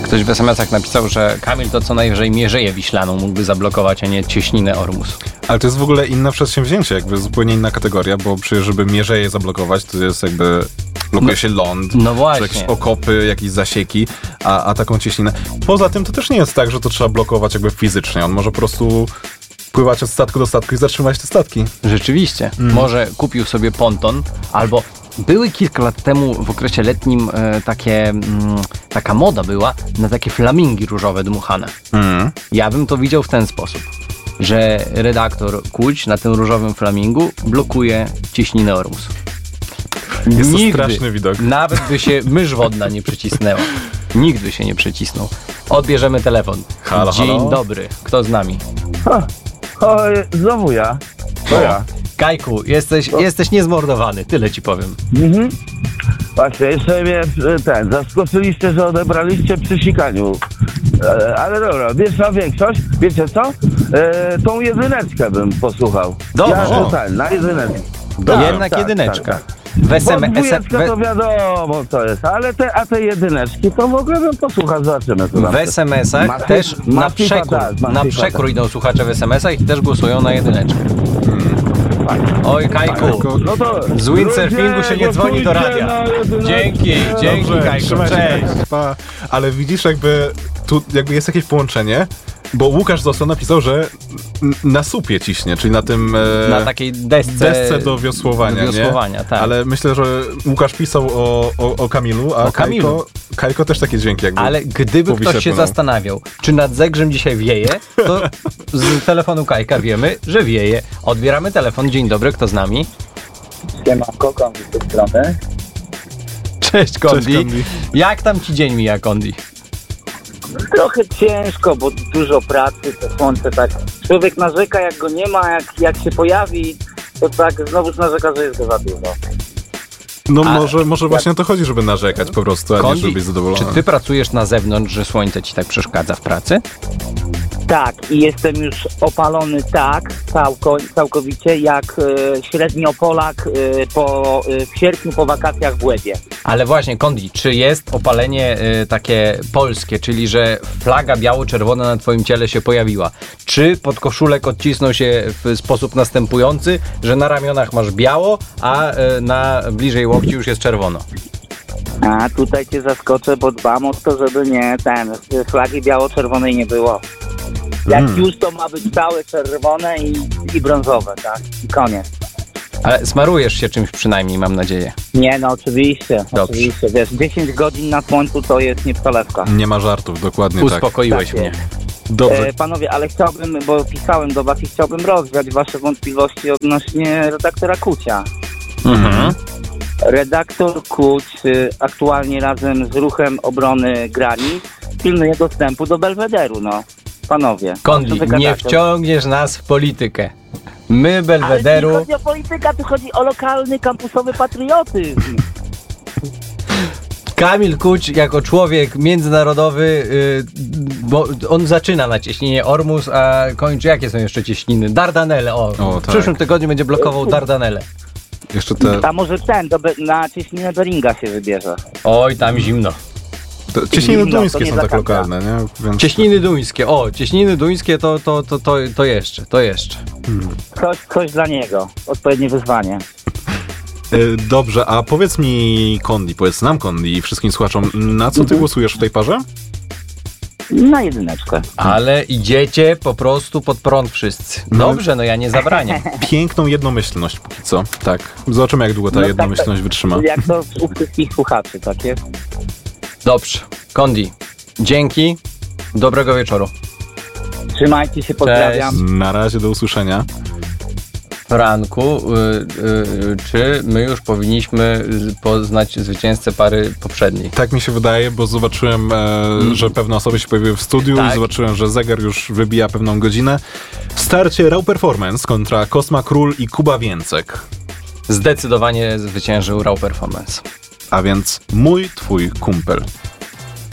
Ktoś w SMS-ach napisał, że Kamil to co najwyżej Mierzeję Wiślaną mógłby zablokować, a nie Cieśninę Ormus. Ale to jest w ogóle inne przedsięwzięcie, jakby zupełnie inna kategoria, bo przecież żeby Mierzeję zablokować, to jest jakby blokuje się ląd, no właśnie. czy jakieś okopy, jakieś zasieki, a taką Cieśninę. Poza tym to też nie jest tak, że to trzeba blokować jakby fizycznie. On może po prostu pływać od statku do statku i zatrzymać te statki. Rzeczywiście. Może kupił sobie ponton, albo były kilka lat temu w okresie letnim taka moda była na takie flamingi różowe dmuchane. Ja bym to widział w ten sposób, że redaktor Kuć na tym różowym flamingu blokuje Cieśninę Ormus. Jest to straszny widok. Nawet by się mysz wodna nie przycisnęła. Nikt by się nie przycisnął. Odbierzemy telefon. Halo, Dzień halo? dobry. Kto z nami? Znowu ja. To ja. Kajku, jesteś niezmordowany. Tyle ci powiem. Właśnie, jeszcze mnie zaskoczyliście, że odebraliście przy sikaniu. Ale dobra, pierwsza większość, wiecie co? Tą jedyneczkę bym posłuchał. Dobrze. Na jedyneczkę. Jednak jedyneczka. Bo dwójeczka to wiadomo co jest, ale te jedyneczki to w ogóle bym posłuchał, zobaczymy. W SMS-ach też na przekór idą słuchacze w SMS-ach i też głosują na jedyneczkę. Oj, Kajku, No to z windsurfingu się nie dzwoni do radia. Dzięki, Dobrze, Kajku, trzymaj się, cześć. pa. Ale widzisz, jakby tu jest jakieś połączenie, bo Łukasz Zosto napisał, że na słupie ciśnie, czyli na tym Na takiej desce do wiosłowania, nie? Tak. Ale myślę, że Łukasz pisał o Kamilu, a Kajko też takie dźwięki jakby. Ale gdyby ktoś się zastanawiał, czy nad Zegrzem dzisiaj wieje, to z telefonu Kajka wiemy, że wieje. Odbieramy telefon. Dzień dobry, kto z nami? Siemanko, Kondi z tej strony. Cześć, Kondi. Jak tam ci dzień mija, Kondi? Trochę ciężko, bo dużo pracy, to słońce tak... Człowiek narzeka, jak go nie ma, jak się pojawi, to tak znowu narzeka, że jest go za dużo. No może właśnie o to chodzi, żeby narzekać po prostu, a nie Kondi, żeby być zadowolony. czy ty pracujesz na zewnątrz, że słońce ci tak przeszkadza w pracy? Tak, i jestem już opalony całkowicie, jak średnio Polak w sierpniu po wakacjach w Łebie. Ale właśnie, Kondi, czy jest opalenie takie polskie, czyli że flaga biało-czerwona na twoim ciele się pojawiła? Czy podkoszulek odcisnął się w sposób następujący, że na ramionach masz biało, a na bliżej łokci już jest czerwono? A tutaj cię zaskoczę, bo dbam o to, żeby flagi biało-czerwonej nie było. Jak już to ma być całe czerwone i brązowe, tak? I koniec. Ale smarujesz się czymś przynajmniej, mam nadzieję. Nie, no oczywiście, Dobrze. oczywiście. Wiesz, 10 godzin na słońcu to jest nieprzolewka. Nie ma żartów, dokładnie tak. Uspokoiłeś Tak mnie. Dobrze. Panowie, ale chciałbym, bo pisałem do was i chciałbym rozwiać wasze wątpliwości odnośnie redaktora Kucia. Redaktor Kuć aktualnie razem z Ruchem Obrony Granic pilnuje dostępu do Belwederu, no. Panowie. Kondi, nie wciągniesz nas w politykę. My Belwederu... Ale nie chodzi o politykę, tu chodzi o lokalny, kampusowy patriotyzm. Kamil Kuć jako człowiek międzynarodowy, bo on zaczyna na cieśninie Ormus, a kończy, jakie są jeszcze cieśniny? Dardanelle, w przyszłym tygodniu będzie blokował Dardanelle. Jeszcze te... A może na cieśninę Beringa się wybierze. Oj, tam zimno. Cieśniny duńskie to nie są tak zakazane. lokalne, nie? Więc... Cieśniny duńskie, cieśniny duńskie to jeszcze. Coś dla niego, odpowiednie wyzwanie. Dobrze, a powiedz mi, Kondi, powiedz nam, Kondi, i wszystkim słuchaczom, na co ty głosujesz w tej parze? Na jedyneczkę. Ale idziecie po prostu pod prąd wszyscy. Dobrze, no ja nie zabraniam. Piękną jednomyślność póki co, tak. Zobaczymy, jak długo ta jednomyślność wytrzyma. Jak to u wszystkich słuchaczy, tak jest? Dobrze, Kondi, dzięki, dobrego wieczoru. Trzymajcie się, pozdrawiam. Na razie, do usłyszenia. Franku, czy my już powinniśmy poznać zwycięzcę pary poprzedniej? Tak mi się wydaje, bo zobaczyłem, że pewne osoby się pojawiły w studiu i zobaczyłem, że zegar już wybija pewną godzinę. W starcie Raw Performance kontra Kosma Król i Kuba Więcek. Zdecydowanie zwyciężył Raw Performance. A więc mój, twój kumpel.